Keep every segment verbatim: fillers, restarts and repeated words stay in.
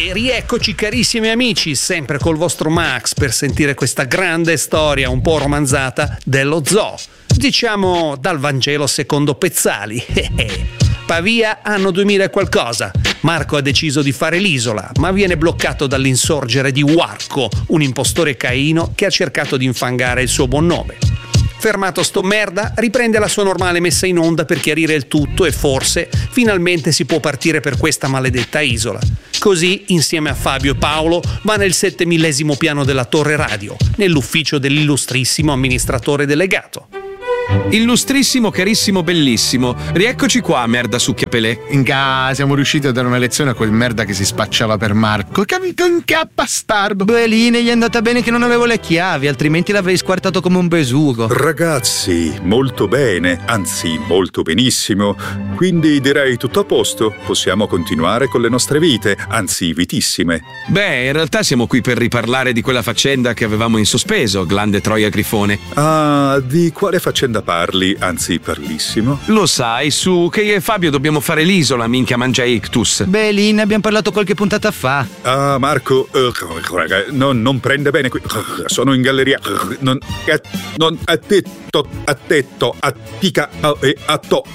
E rieccoci carissimi amici, sempre col vostro Max per sentire questa grande storia un po' romanzata dello zoo. Diciamo dal Vangelo secondo Pezzali. Pavia, anno duemila e qualcosa. Marco ha deciso di fare l'isola, ma viene bloccato dall'insorgere di Warco, un impostore caino che ha cercato di infangare il suo buon nome. Fermato sto merda, riprende la sua normale messa in onda per chiarire il tutto e forse finalmente si può partire per questa maledetta isola. Così, insieme a Fabio e Paolo, va nel settemillesimo piano della torre radio, nell'ufficio dell'illustrissimo amministratore delegato. Illustrissimo, carissimo, bellissimo. Rieccoci qua, merda succhiapelè. Inca, siamo riusciti a dare una lezione a quel merda che si spacciava per Marco. Capito? Inca, bastardo. Beh, lì ne gli è andata bene che non avevo le chiavi, altrimenti l'avrei squartato come un besugo. Ragazzi, molto bene, anzi molto benissimo. Quindi direi tutto a posto. Possiamo continuare con le nostre vite, anzi vitissime. Beh, in realtà siamo qui per riparlare di quella faccenda che avevamo in sospeso, glande troia grifone. Ah, di quale faccenda parli, anzi parlissimo? Lo sai, su, che io e Fabio dobbiamo fare l'isola, minchia mangia ictus. Beh, lì ne abbiamo parlato qualche puntata fa. Ah, Marco, uh, non, non prende bene qui. Sono in galleria. Non, non attetto, attetto, attica e atto.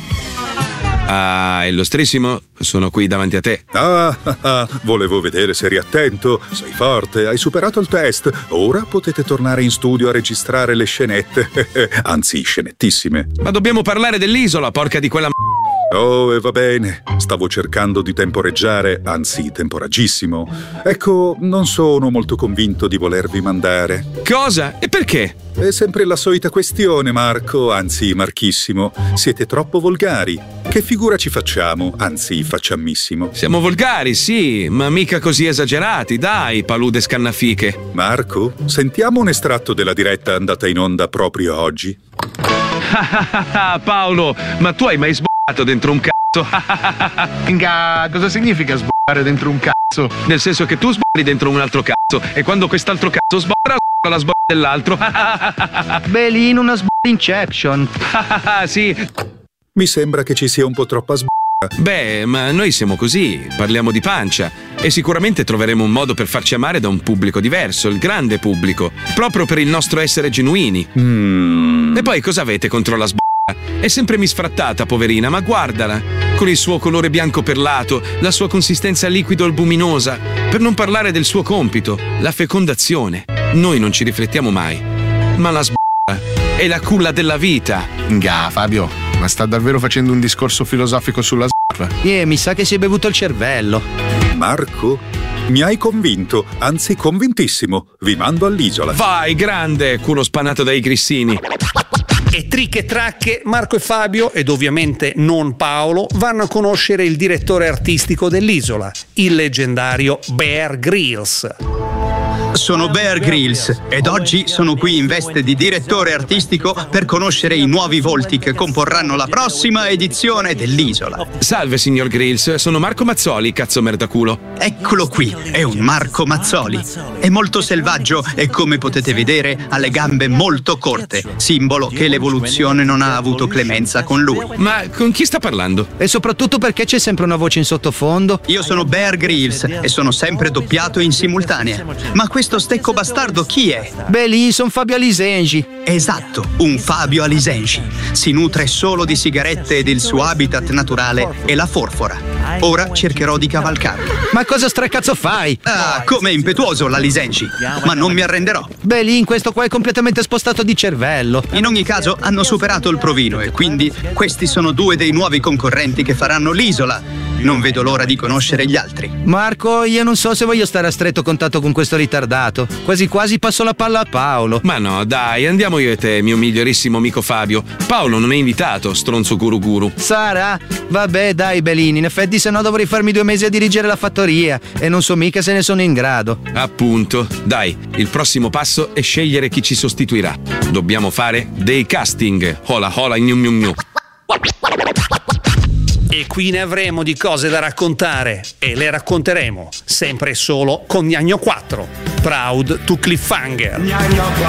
Ah, illustrissimo, sono qui davanti a te. Ah, ah, ah, volevo vedere se eri attento. Sei forte, hai superato il test. Ora potete tornare in studio a registrare le scenette. Anzi, scenettissime. Ma dobbiamo parlare dell'isola, porca di quella m***a. Oh, e va bene. Stavo cercando di temporeggiare, anzi temporaggissimo. Ecco, non sono molto convinto di volervi mandare. Cosa? E perché? È sempre la solita questione, Marco, anzi Marchissimo. Siete troppo volgari. Che figura ci facciamo? Anzi, facciamissimo. Siamo volgari, sì, ma mica così esagerati, dai, palude scannafiche. Marco, sentiamo un estratto della diretta andata in onda proprio oggi. Paolo, ma tu hai mai sbagliato dentro un cazzo? Inga, cosa significa sbagliare dentro un cazzo? Nel senso che tu sbagli dentro un altro cazzo e quando quest'altro cazzo sbarra la sbaglia dell'altro. Beh, lì in una sb***inception. Sì. Mi sembra che ci sia un po' troppa sb***a. Beh, ma noi siamo così, parliamo di pancia e sicuramente troveremo un modo per farci amare da un pubblico diverso, il grande pubblico, proprio per il nostro essere genuini. Mm. E poi cosa avete contro la sb***a? È sempre misfrattata, poverina, ma guardala, con il suo colore bianco perlato, la sua consistenza liquido-albuminosa, per non parlare del suo compito, la fecondazione. Noi non ci riflettiamo mai, ma la sb***a è la culla della vita. Inga, Fabio, ma sta davvero facendo un discorso filosofico sulla sb***a? Eh, mi sa che si è bevuto il cervello. Marco, mi hai convinto, anzi convintissimo. Vi mando all'isola. Vai, grande, culo spanato dai grissini. E tricche tracche, Marco e Fabio, ed ovviamente non Paolo, vanno a conoscere il direttore artistico dell'isola, il leggendario Bear Grylls. Sono Bear Grylls ed oggi sono qui in veste di direttore artistico per conoscere i nuovi volti che comporranno la prossima edizione dell'isola. Salve signor Grylls, sono Marco Mazzoli, cazzo merdaculo. Eccolo qui, è un Marco Mazzoli. È molto selvaggio e come potete vedere ha le gambe molto corte, simbolo che l'evoluzione non ha avuto clemenza con lui. Ma con chi sta parlando? E soprattutto perché c'è sempre una voce in sottofondo? Io sono Bear Grylls e sono sempre doppiato in simultanea. Ma questo stecco bastardo chi è? Beh, lì son Fabio Alisengi. Esatto, un Fabio Alisengi. Si nutre solo di sigarette ed il suo habitat naturale è la forfora. Ora cercherò di cavalcarlo. Ma cosa stracazzo fai? Ah, come impetuoso l'Alisengi. Ma non mi arrenderò. Beh, lì in questo qua è completamente spostato di cervello. In ogni caso hanno superato il provino e quindi questi sono due dei nuovi concorrenti che faranno l'isola. Non vedo l'ora di conoscere gli altri. Marco, io non so se voglio stare a stretto contatto con questo ritardato. Quasi quasi passo la palla a Paolo. Ma no, dai, andiamo io e te, mio migliorissimo amico Fabio. Paolo non è invitato, stronzo guru guru. Sarà? Vabbè, dai, Belini, in effetti se no dovrei farmi due mesi a dirigere la fattoria e non so mica se ne sono in grado. Appunto. Dai, il prossimo passo è scegliere chi ci sostituirà. Dobbiamo fare dei casting. Hola hola gnu gnu gnu. E qui ne avremo di cose da raccontare e le racconteremo sempre e solo con Gnagno quattro. Proud to Cliffhanger.